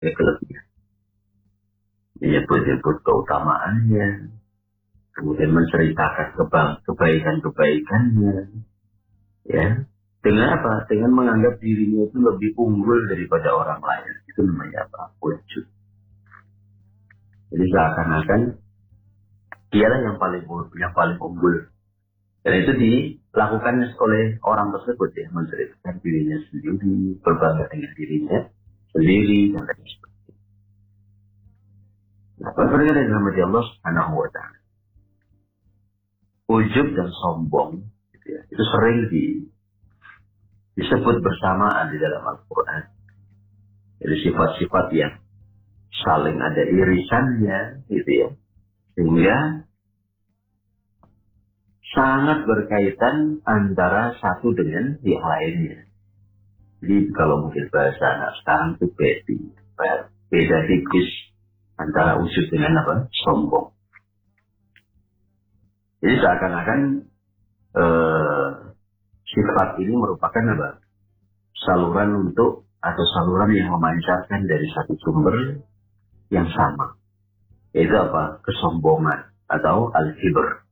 kelebihan. Menyebut-nyebut keutamaannya, kemudian menceritakan kebaikan-kebaikannya, ya. Dengan apa? Dengan menganggap dirinya itu lebih unggul daripada orang lain. Itu namanya apa? Ujub. Jadi seakan-akan dialah yang paling unggul. Dan itu dilakukan oleh orang tersebut, ya, menceritakan dirinya sendiri, berbangga dengan dirinya sendiri, dan lain sebagainya. Nah, berkaitan dengan Allah Subhanahu wa Ta'ala, ujub dan sombong, gitu ya, itu sering disebut bersamaan di dalam Al-Quran. Jadi sifat-sifat yang saling ada irisannya, gitu ya, sehingga sangat berkaitan antara satu dengan yang lainnya. Jadi kalau mungkin bahasa anak sekarang itu beda tipis antara ujub dengan apa? Sombong. Jadi seakan-akan sifat ini merupakan apa? Saluran untuk atau saluran yang memancarkan dari satu sumber yang sama, yaitu apa? Kesombongan atau al-kibr.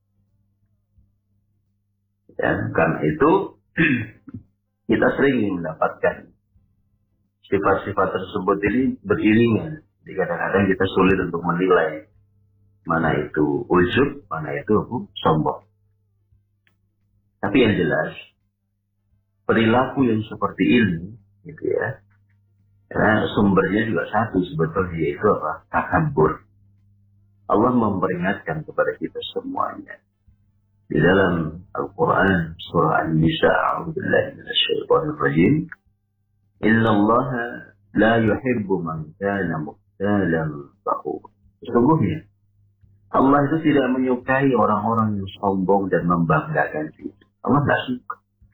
Ya, karena itu kita sering mendapatkan sifat-sifat tersebut ini beriringan. Jadi kadang-kadang kita sulit untuk menilai mana itu ujub, mana itu sombong. Tapi yang jelas, perilaku yang seperti ini, gitu ya, karena sumbernya juga satu sebetulnya, yaitu apa? Takabur. Allah memperingatkan kepada kita semuanya. Di dalam Al-Quran, surah An-Nisa, a'udzubillahi minasyaitonir rajim, Innallaha la yuhibbu man kana mukhtalan fakhur. Sesungguhnya Allah itu tidak menyukai orang-orang yang sombong dan membanggakan diri. Allah tidak suka.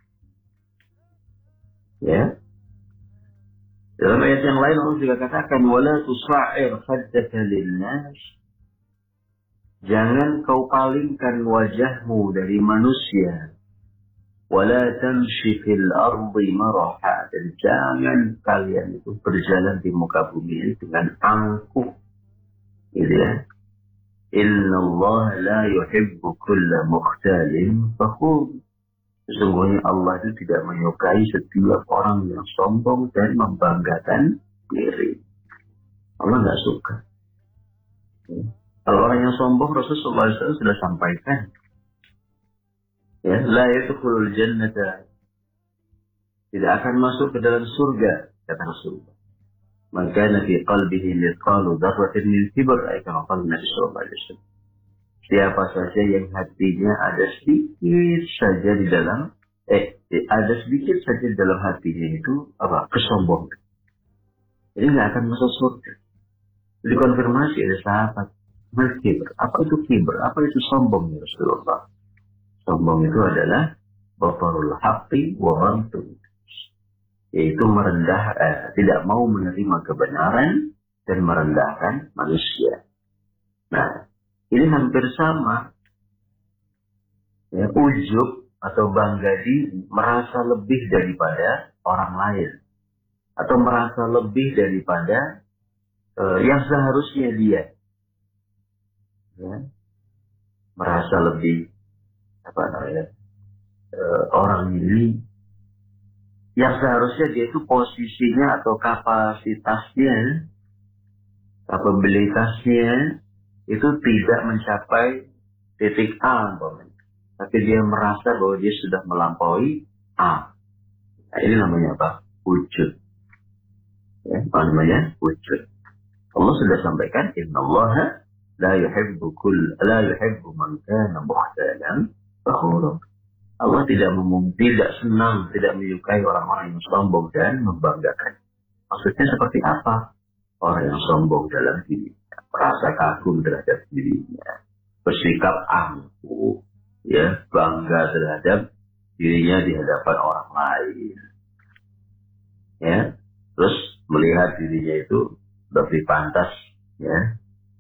Ya. Dalam ayat yang lain Allah juga katakan, wala tusa'ir khaddaka lin-nas. Jangan kau palingkan wajahmu dari manusia. Wala tamshi fil ardi maraha. Dan jangan kalian itu berjalan di muka bumi dengan angkuh. Gitu ya. Inna Allah la yuhibbu kulla mukhtalin fakhur. Sesungguhnya Allah itu tidak menyukai setiap orang yang sombong dan membanggakan diri. Allah tidak suka. Kalau orang yang sombong, Rasulullah SAW sudah sampaikan, ya, la yadkhulul jannata, tidak akan masuk ke dalam surga, kata Rasulullah. Man kana fi qalbihi mithqalu dzarratin min kibr, kama qala Nabi sallallahu alaihi wasallam. Siapa saja yang hatinya ada sedikit saja di dalam hatinya itu apa? Kesombongan. Jadi nggak akan masuk surga. Dikonfirmasi oleh sahabat, kibr. Apa itu kibr? Apa itu sombong ya Rasulullah? Sombong itu adalah batarul haqqi wa ghamtul, yaitu tidak mau menerima kebenaran dan merendahkan manusia. Nah, ini hampir sama. Ya, ujub atau bangga diri, merasa lebih daripada orang lain, atau merasa lebih daripada yang seharusnya dia. Ya, merasa lebih orang ini yang seharusnya dia itu posisinya atau kapasitasnya, kapabilitasnya itu tidak mencapai titik A, tapi dia merasa bahwa dia sudah melampaui A. Nah, ini namanya apa? Ujub. Ya, apa namanya? Ujub. Allah sudah sampaikan, Innallaha la yuhibbu man kana mukhtalan fakhur. Allah tidak senang, tidak menyukai orang-orang yang sombong dan membanggakan. Maksudnya seperti apa? Orang yang sombong dalam dirinya, merasa kagum terhadap dirinya, bersikap angkuh, ya, bangga terhadap dirinya di hadapan orang lain, ya, terus melihat dirinya itu lebih pantas, ya,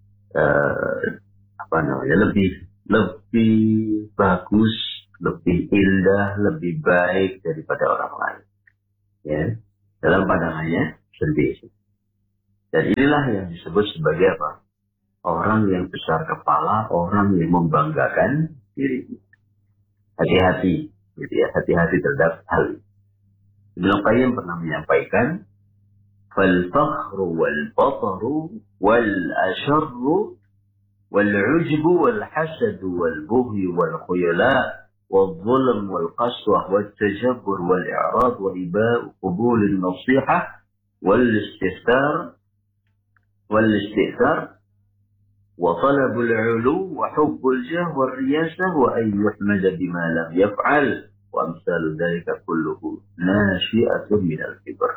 lebih bagus, lebih indah, lebih baik daripada orang lain, ya, dalam pandangannya sendiri. Dan inilah yang disebut sebagai apa? Orang yang besar kepala, orang yang membanggakan diri. Hati-hati, gitu ya, hati-hati terhadap hal ini. Ibnu Qayyim pernah menyampaikan, فَالْفَخْرُ وَالْبَطَرُ وَالْأَشَرُّ وَالْعُجْبُ وَالْحَسَدُ وَالْبُغْيُ وَالْخُيَلَاءُ وَالظُّلْمُ وَالْقَسْوَةُ وَالتَّجَبُّرُ وَالْإِعْرَاضُ وَإِبَاءُ قبول النصيحة والاستئثار وطلب العلو وحب الجاه والرياسة وأن يحمد بما لم يفعل وأمثال ذلك كله ناشئة من الكبر.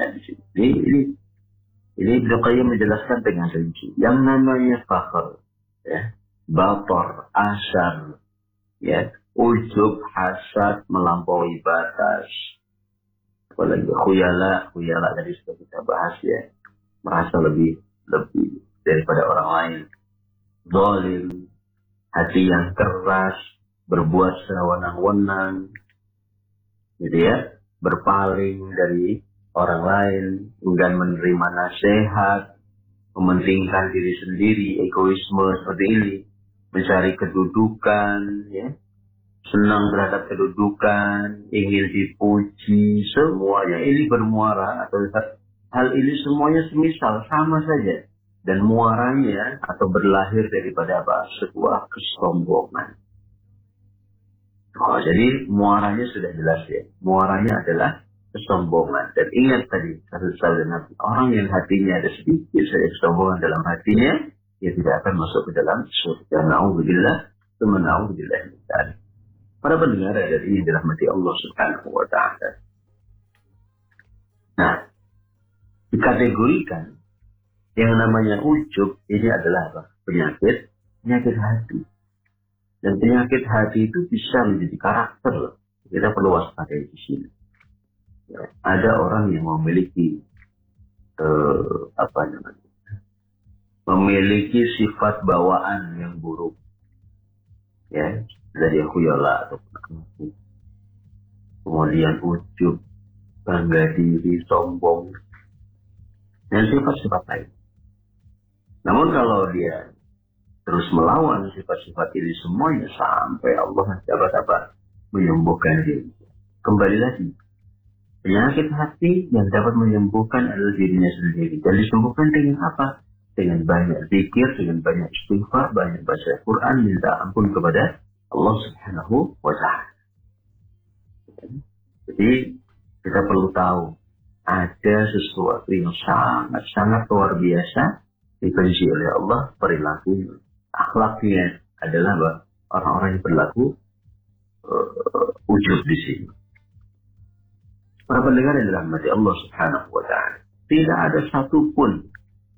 Ini Ibnu Qayyim menjelaskan dengan rinci. Yang namanya fakhr, ya, batar, asar, ya, ujub, hasad, melampaui batas, apalagi khuyala tadi sudah kita bahas, ya, merasa lebih daripada orang lain, zalim, hati yang keras, berbuat sewenang-wenang, gitu ya, berpaling dari orang lain, enggan menerima nasihat, mementingkan diri sendiri, egoisme seperti ini, mencari kedudukan, ya, senang terhadap kedudukan, ingin dipuji, semuanya ini bermuara atau hal ini semuanya semisal sama saja, dan muaranya atau berlahir daripada apa? Sebuah kesombongan. Oh, jadi muaranya sudah jelas, ya. Muaranya adalah kesombongan. Dan ingat tadi, kasus Nabi, orang yang hatinya ada sedikit saja kesombongan dalam hatinya, dia tidak akan masuk ke dalam surga. Na'udzubillah, na'udzubillah. Para pendengar dari ini dirahmati Allah Subhanahu wa Ta'ala. Nah, dikategorikan yang namanya ujub ini adalah apa? Penyakit hati. Dan penyakit hati itu bisa menjadi karakter. Kita perlu waspadai di sini. Ya, ada orang yang memiliki memiliki sifat bawaan yang buruk, ya, dari khuyala atau penakut, kemudian ujub, bangga diri, sombong, dan sifat-sifat lain. Namun kalau dia terus melawan sifat-sifat ini semuanya sampai Allah dapat menyembuhkan diri, kembali lagi. Penyakit hati yang dapat menyembuhkan adalah dirinya sendiri. Dan disembuhkan dengan apa? Dengan banyak zikir, dengan banyak istighfar, banyak baca Quran, minta ampun kepada Allah Subhanahu wa Ta'ala. Jadi kita perlu tahu ada sesuatu yang sangat luar biasa dibenci oleh Allah, perilaku akhlaknya adalah orang-orang yang berlaku ujub di sini. Para pendengar yang dirahmati Allah Subhanahu wa Ta'ala, tidak ada satupun,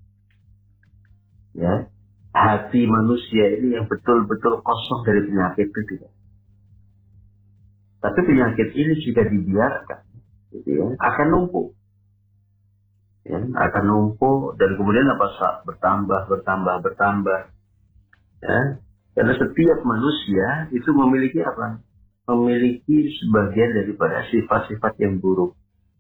ya, hati manusia ini yang betul-betul kosong dari penyakit itu, tidak. Tapi penyakit ini jika dibiarkan, gitu ya, akan numpuk, ya, akan numpuk dan kemudian bertambah, ya, karena setiap manusia itu memiliki apa? Memiliki sebagian daripada sifat-sifat yang buruk.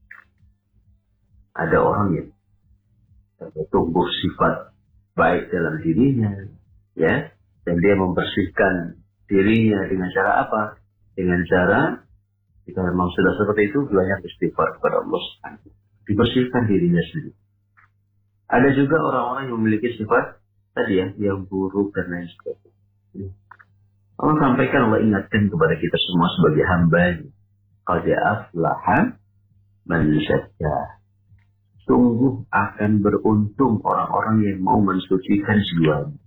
Ada orang yang tumbuh sifat baik dalam dirinya, ya, dan dia membersihkan dirinya dengan cara apa? Dengan cara, jika memang sudah seperti itu, banyak istighfar kepada Allah, dibersihkan dirinya sendiri. Ada juga orang-orang yang memiliki sifat tadi, ya, yang buruk dan lain sebagainya. Allah sampaikan, Allah ingatkan kepada kita semua sebagai hamba-Nya. Qad aflaha man zakkaha. Sungguh akan beruntung orang-orang yang mau mensucikan jiwanya.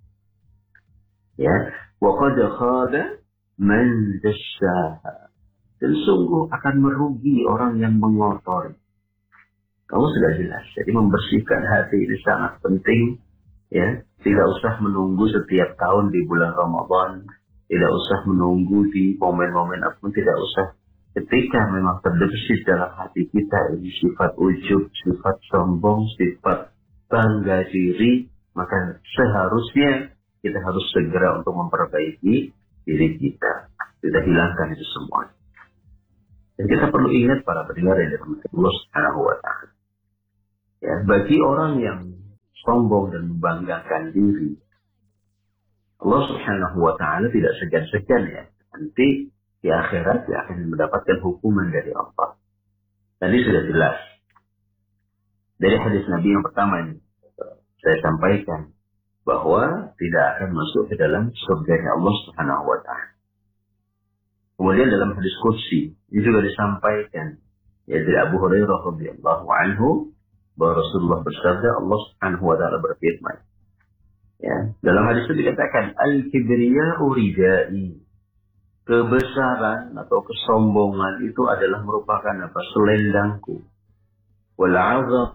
Ya, wa qad khaba man dassaha. Dan sungguh akan merugi orang yang mengotori. Kamu sudah jelas. Jadi membersihkan hati ini sangat penting. Ya, tidak usah menunggu setiap tahun di bulan Ramadan. Tidak usah menunggu di momen-momen apapun, tidak usah. Ketika memang terbesit dalam hati kita ini sifat ujub, sifat sombong, sifat bangga diri, maka seharusnya kita harus segera untuk memperbaiki diri kita. Kita hilangkan itu semua. Dan kita perlu ingat para pendengar yang dirahmati Allah Subhanahu wa Ta'ala. Ya, bagi orang yang sombong dan membanggakan diri, Allah Subhanahu wa Ta'ala tidak segan-segan ya. Nanti di akhirat dia akan mendapatkan hukuman dari Allah. Tadi sudah jelas. Dari hadis Nabi yang pertama ini saya sampaikan bahwa tidak akan masuk ke dalam surga Allah Subhanahu wa Ta'ala. Kemudian dalam hadis qudsi ini juga disampaikan ya dari Abu Hurairah radhiyallahu anhu bahwa Rasulullah bersabda, Allah Subhanahu wa Ta'ala berfirman. Ya, dalam hadis itu dikatakan al-kibriya'u ridai. Kebesaran atau kesombongan itu adalah merupakan apa? Selendangku. Wal 'azab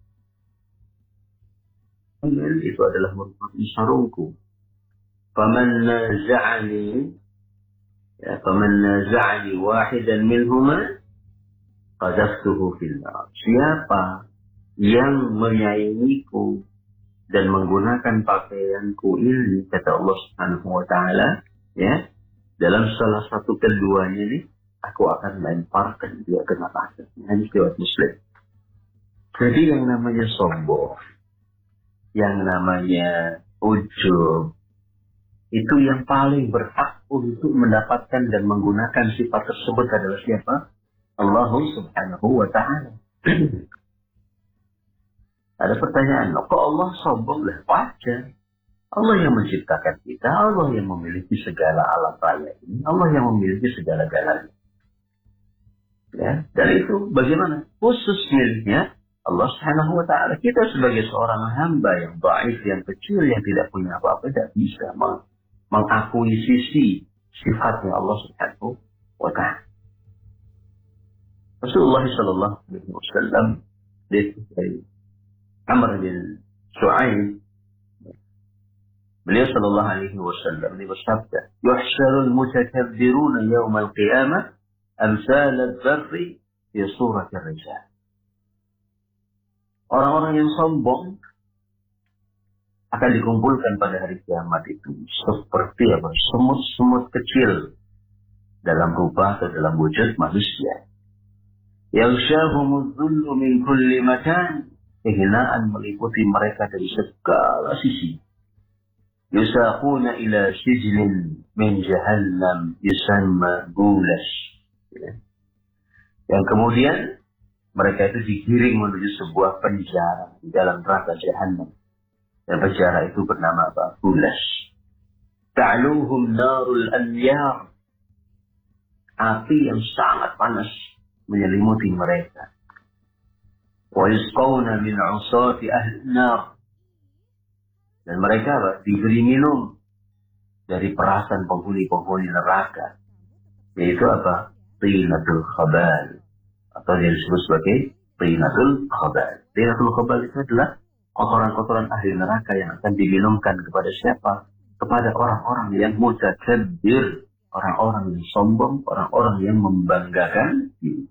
itu adalah merupakan sarungku. Faman naza'ani wahidan minhuma qadaftuhu fil nar. Siapa yang menyaingiku dan menggunakan pakaianku ini, kata Allah Subhanahu wa Ta'ala, ya, dalam salah satu keduanya ini, aku akan lemparkan dia ke neraka. Ini riwayat Muslim. Jadi yang namanya sombong, yang namanya ujub, itu yang paling berhak untuk mendapatkan dan menggunakan sifat tersebut adalah siapa? Allah Subhanahu wa Ta'ala. Ada pertanyaan, kok Allah sombong? Lah wajar. Allah yang menciptakan kita, Allah yang memiliki segala alam raya ini, Allah yang memiliki segala-galanya. Ya, dan itu bagaimana? Khusus miliknya Allah Subhanahu wa Ta'ala. Kita sebagai seorang hamba yang dhaif, yang kecil, yang tidak punya apa-apa, tidak bisa mengakuisisi sifatnya Allah Subhanahu wa Ta'ala. Rasulullah sallallahu alaihi wasallam dari Amr bin Shu'aib, beliau sallallahu alaihi wasallam bersabda, "Yuhsyarul mutakabbiruna yaumal qiyamah amsal adh-dharri fi surati ar-rijal." Orang-orang yang sombong akan dikumpulkan pada hari kiamat itu seperti apa? Semut-semut kecil dalam rupa atau dalam wujud manusia. Yaghshahumudh dhullu min kulli makan. Kehinaan meliputi mereka dari segala sisi. Yusaquna ila sijlin min jahannam yusamma gulas. Yang kemudian mereka itu digiring menuju sebuah penjara di dalam neraka jahannam. Dan penjara itu bernama apa? Gulas. Ta'luhum narul anyar. Api yang sangat panas menyelimuti mereka. Wa yusqawna min 'usati ahli an-nar. Dan mereka diberi minum dari perasan penghuni-penghuni neraka, yaitu apa? Tinatul khabal, atau yang disebut sebagai tinatul khabal. Tinatul khabal itu adalah kotoran-kotoran ahli neraka yang akan diminumkan kepada siapa? Kepada orang-orang yang mutakabbir, orang-orang yang sombong, orang-orang yang membanggakan diri.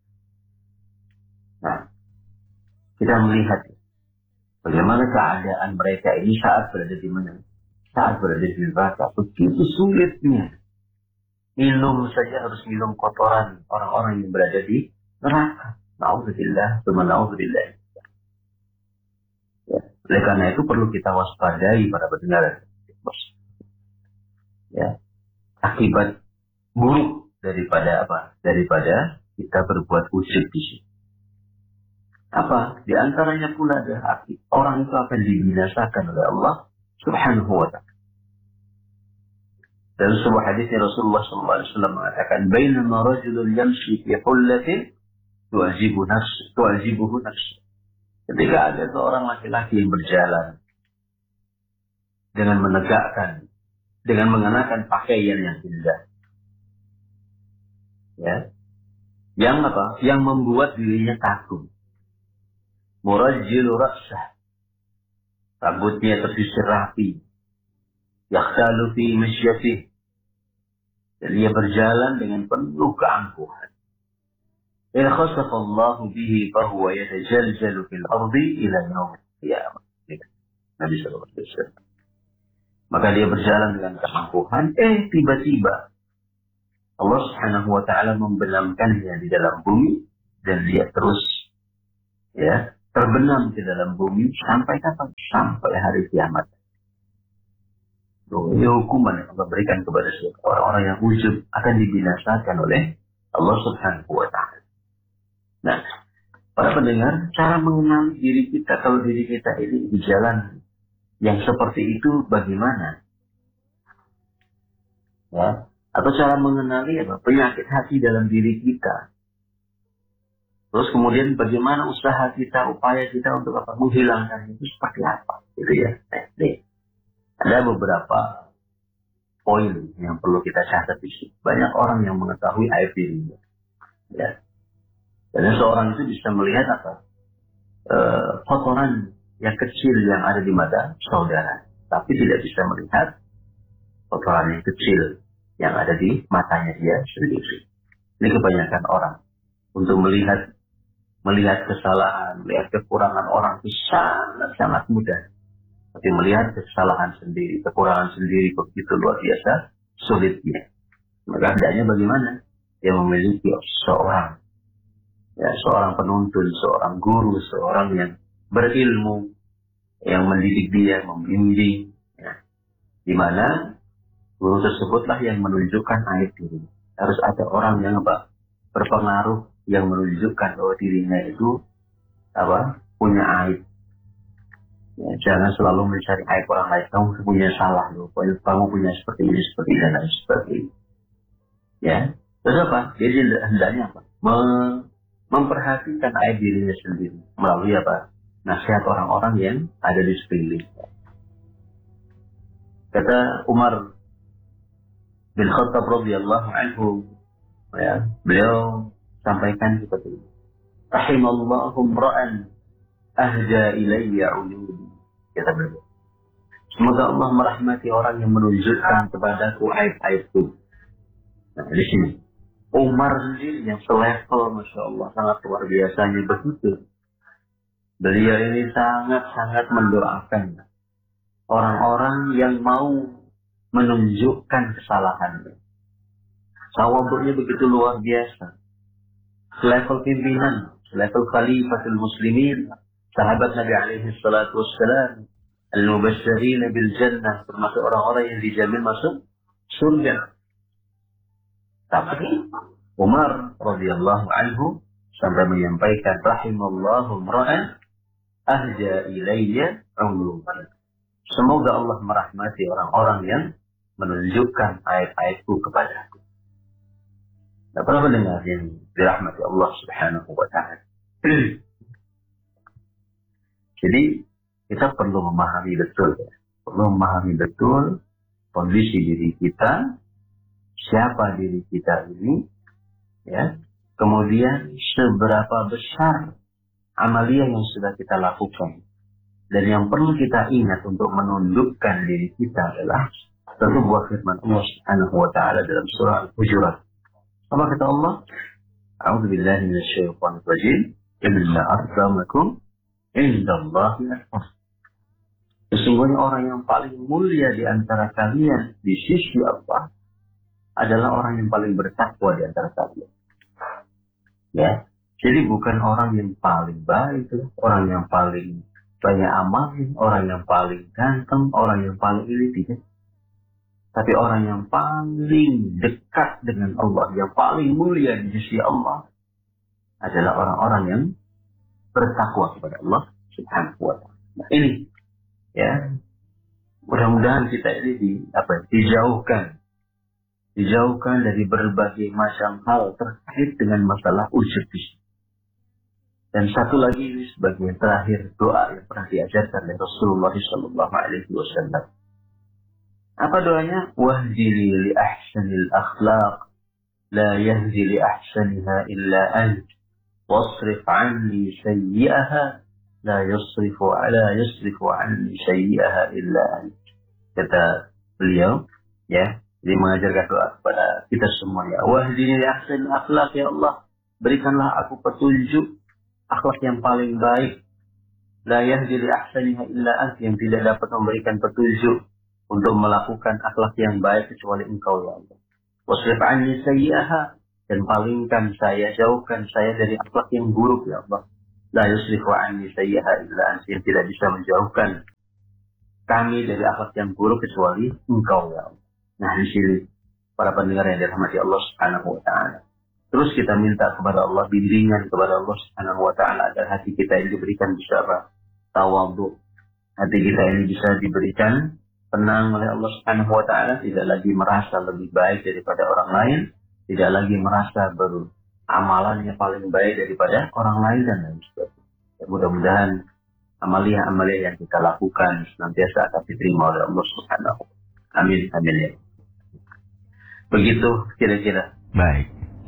Nah, kita melihat bagaimana keadaan mereka ini saat berada di mana? Saat berada di neraka. Begitu sulitnya. Minum saja harus minum kotoran orang-orang yang berada di neraka. Na'udzubillah, tsumma na'udzubillah. Ya. Oleh karena itu perlu kita waspadai para pendengar. Ya. Akibat buruk daripada apa? Daripada kita berbuat ujub di sini. Apa? Di antaranya pula ada hati. Orang itu akan dibinasakan oleh Allah Subhanahu wa Ta'ala. Dalam sebuah hadisnya Rasulullah SAW mengatakan, "Bainama rajulun yamshi fi hullatin tu'azibuhu nafsu." Ketika ada seorang laki-laki yang berjalan dengan menegakkan, dengan mengenakan pakaian yang indah, ya, yang apa? Yang membuat dirinya kagum. Murajjilu ra'sah, rambutnya tersisir rapi, yakhtalu fi masyatih, dan dia berjalan dengan penuh keangkuhan. In khasafa Allah bihi fahuwa yatajaljalu fil ardi ila yaum al-qiyamah. Nabi sallallahu alaihi wasallam. Maka dia berjalan dengan keangkuhan, tiba-tiba Allah Subhanahu wa Ta'ala membenamkannya di dalam bumi dan dia terus, ya, terbang terbenam ke dalam bumi sampai kapan? Sampai hari kiamat. Ini hukuman yang Allah berikan kepada orang-orang yang ujub akan dibinasakan oleh Allah Subhanahu wa Ta'ala. Nah, para pendengar, cara mengenal diri kita, kalau diri kita ini di jalan yang seperti itu bagaimana? Ya, atau cara mengenali apa? Penyakit hati dalam diri kita. Terus kemudian bagaimana usaha kita, upaya kita untuk apa? Menghilangkan itu seperti apa? Gitu ya. Ada beberapa poin yang perlu kita catat di sini. Banyak orang yang mengetahui aib dirinya. Ya. Dan seorang itu bisa melihat apa? Kotoran yang kecil yang ada di mata saudara. Tapi tidak bisa melihat kotoran yang kecil yang ada di matanya dia sendiri. Ini kebanyakan orang. Untuk melihat kesalahan, melihat kekurangan orang itu sangat-sangat mudah. Tapi melihat kesalahan sendiri, kekurangan sendiri begitu luar biasa sulitnya. Maka hendaknya bagaimana? Dia memiliki seorang penuntun, seorang guru, seorang yang berilmu, yang mendidik dia, membimbing. Ya. Di mana guru tersebutlah yang menunjukkan aib diri. Harus ada orang yang berpengaruh yang menunjukkan bahwa dirinya itu punya aib. Ya, jangan selalu mencari aib orang lain. Kamu punya salah loh. Kamu punya seperti ini, seperti ini, dan seperti ini. Ya. Terus apa? Jadi hendaknya apa? Memperhatikan aib dirinya sendiri melalui apa? Nasihat orang-orang yang ada di sekeliling. Kata Umar bin Khattab radhiyallahu anhu, ya, beliau sampaikan seperti ini. Rahimallahu imra'an ahja ilayya uyudi. Kata beliau. Semoga Allah merahmati orang yang menunjukkan kepadaku aib-aibku. Nah, di sini Umar sendiri yang selevel, Masya Allah, sangat luar biasanya begitu. Beliau ini sangat-sangat mendoakan orang-orang yang mau menunjukkan kesalahannya. Tawadhu'nya begitu luar biasa. Selevel pimpinan, selevel khalifatul muslimin, sahabat Nabi alaihi salatu wassalam, al-mubasysyirin bil jannah, termasuk orang-orang yang dijamin masuk surga. Tapi Umar radhiyallahu anhu sampai menyampaikan rahimallahu imra'an ahja ilayya uluman. Semoga Allah merahmati orang-orang yang menunjukkan aib-aibku kepadaku. Nah, para pendengar yang dirahmati Allah Subhanahu wa Ta'ala. Jadi kita perlu memahami betul, ya. Perlu memahami betul kondisi diri kita, siapa diri kita ini, ya. Kemudian seberapa besar amalia yang sudah kita lakukan. Dan yang perlu kita ingat untuk menundukkan diri kita adalah tentu buah firman Allah Subhanahu wa Ta'ala dalam surah Al-Hujurat. Apa kata Allah? A'udzubillahi minasyaitonir rajim. Inna akramakum indallahi atqakum. Sesungguhnya orang yang paling mulia di antara kalian di sisi Allah adalah orang yang paling bertakwa di antara kalian. Ya, jadi bukan orang yang paling baik, orang yang paling banyak amalnya, orang yang paling ganteng, orang yang paling ini tidak. Tapi orang yang paling dekat dengan Allah, yang paling mulia di sisi Allah adalah orang-orang yang bertakwa kepada Allah Subhanahu wa Ta'ala. Nah, ini ya, mudah-mudahan kita ini dijauhkan dari berbagai macam hal terkait dengan masalah ujub. Dan satu lagi ini sebagai terakhir doa yang pernah diajarkan oleh Rasulullah SAW. Apa doanya? Wahdini li ahsanil akhlaq, la yahdi li ahsaniha illa ant, wasrif anni sayyi'aha, la yusrifu anni sayyi'aha illa ant. Kata beliau, ya, jadi mengajarkan doa kepada kita semuanya. Wahdini li ahsanil akhlaq, ya Allah, berikanlah aku petunjuk akhlak yang paling baik. La yahdi li ahsaniha illa ant, yang tidak dapat memberikan petunjuk untuk melakukan akhlak yang baik kecuali Engkau, ya Allah. Wasrif anni sayyi'aha, dan palingkan saya, jauhkan saya dari akhlak yang buruk, ya Allah. La yusrifu anni sayyi'ah illa anta, yang tidak bisa menjauhkan kami dari akhlak yang buruk kecuali Engkau, ya Allah. Nah, di sini para pendengar yang dirahmati Allah Subhanahu wa taala. Terus kita minta kepada Allah bimbingan kepada Allah Subhanahu wa taala agar hati kita ini diberikan bisa apa? Tawadhu. Hati kita ini bisa diberikan tenang oleh Allah Subhanahu wa taala, tidak lagi merasa lebih baik daripada orang lain, tidak lagi merasa amalannya paling baik daripada orang lain dan lain sebagainya. Ya, mudah-mudahan amalia-amalia yang kita lakukan senantiasa akan diterima oleh Allah Subhanahu wa taala. Amin amin ya. Begitu kira-kira. Baik.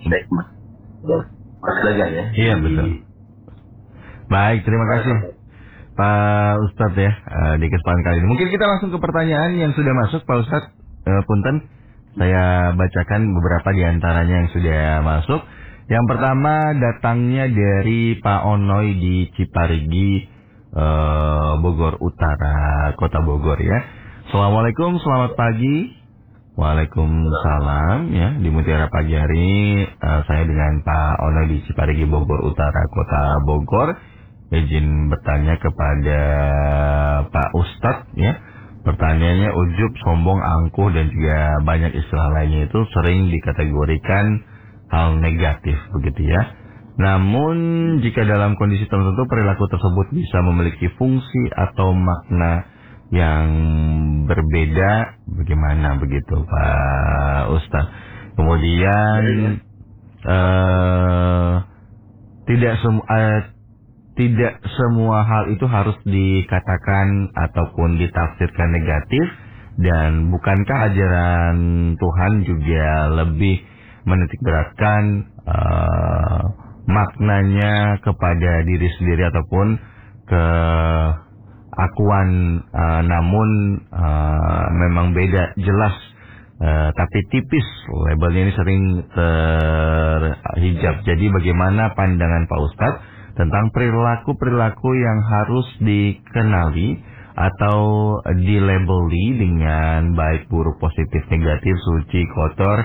Mas Lega ya. Iya betul. Baik, terima kasih Pak Ustadz ya di kesempatan kali ini. Mungkin kita langsung ke pertanyaan yang sudah masuk Pak Ustadz. Punten, saya bacakan beberapa di antaranya yang sudah masuk. Yang pertama datangnya dari Pak Onoy di Ciparigi, Bogor Utara, Kota Bogor ya. Assalamualaikum, selamat pagi. Waalaikumsalam ya. Di Mutiara Pagi hari saya dengan Pak Onoy di Ciparigi, Bogor Utara, Kota Bogor. Izin bertanya kepada Pak Ustadz ya. Pertanyaannya, ujub, sombong, angkuh dan juga banyak istilah lainnya itu sering dikategorikan hal negatif begitu ya. Namun jika dalam kondisi tertentu perilaku tersebut bisa memiliki fungsi atau makna yang berbeda, bagaimana begitu Pak Ustadz? Kemudian tidak semua hal itu harus dikatakan ataupun ditafsirkan negatif, dan bukankah ajaran Tuhan juga lebih menitikberatkan maknanya kepada diri sendiri ataupun keakuan, namun memang beda jelas tapi tipis, labelnya ini sering terhijab. Jadi bagaimana pandangan Pak Ustadz tentang perilaku-perilaku yang harus dikenali atau dilabeli dengan baik, buruk, positif, negatif, suci, kotor,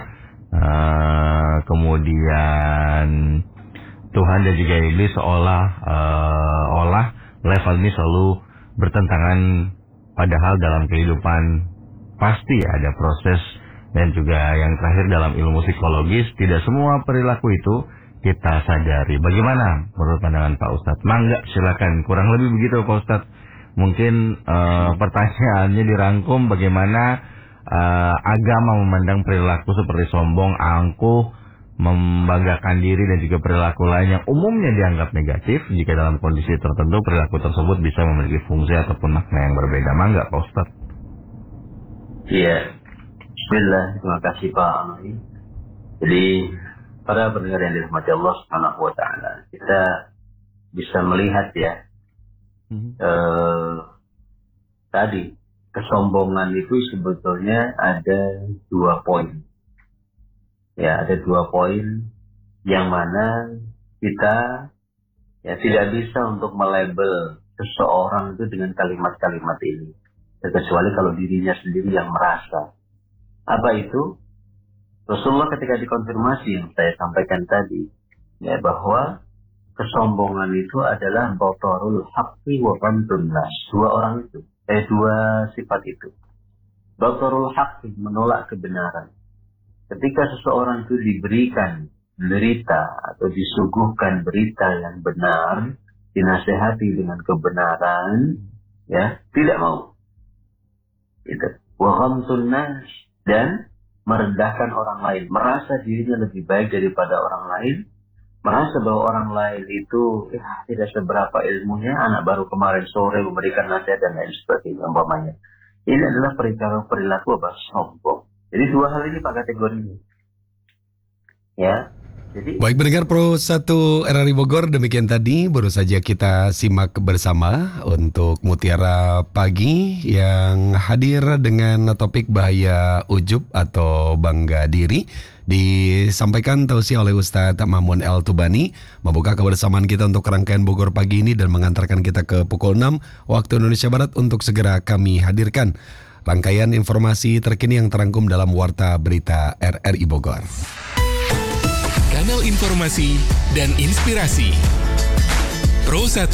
kemudian Tuhan dan juga iblis seolah-olah level ini selalu bertentangan, padahal dalam kehidupan pasti ada proses. Dan juga yang terakhir dalam ilmu psikologis, tidak semua perilaku itu kita sadari. Bagaimana menurut pandangan Pak Ustadz? Mangga, silakan. Kurang lebih begitu Pak Ustadz. Mungkin pertanyaannya dirangkum bagaimana agama memandang perilaku seperti sombong, angkuh, membanggakan diri dan juga perilaku lain yang umumnya dianggap negatif, jika dalam kondisi tertentu perilaku tersebut bisa memiliki fungsi ataupun makna yang berbeda. Mangga Pak Ustadz. Iya. Bismillah, terima kasih Pak Amri. Jadi para pendengar yang dirahmati Allah Subhanahu wa taala, kita bisa melihat ya, tadi kesombongan itu sebetulnya ada 2 poin. Ya, ada 2 poin yang mana kita ya tidak bisa untuk melabel seseorang itu dengan kalimat-kalimat ini, kecuali kalau dirinya sendiri yang merasa. Apa itu? Rasulullah ketika dikonfirmasi yang saya sampaikan tadi, ya, bahwa kesombongan itu adalah batarul haqqi wa ghamdun nas. 2 sifat itu. Batarul haqqi, menolak kebenaran. Ketika seseorang itu diberikan berita atau disuguhkan berita yang benar, dinasehati dengan kebenaran, ya, tidak mau. Itu. Wa ghamdun nas, dan merendahkan orang lain, merasa dirinya lebih baik daripada orang lain, merasa bahwa orang lain itu tidak seberapa ilmunya, anak baru kemarin sore memberikan nasihat dan lain sebagainya umpamanya. Ini adalah perilaku sombong. Jadi 2 hal ini Pak kategorinya. Ya. Jadi, baik pendengar Pro 1 RRI Bogor, demikian tadi baru saja kita simak bersama untuk Mutiara Pagi yang hadir dengan topik bahaya ujub atau bangga diri, disampaikan tausiah oleh Ustadz Mamun El Tubani, membuka kebersamaan kita untuk rangkaian Bogor Pagi ini dan mengantarkan kita ke pukul 6 waktu Indonesia Barat untuk segera kami hadirkan rangkaian informasi terkini yang terangkum dalam Warta Berita RRI Bogor. Kanal informasi dan inspirasi. Pro 1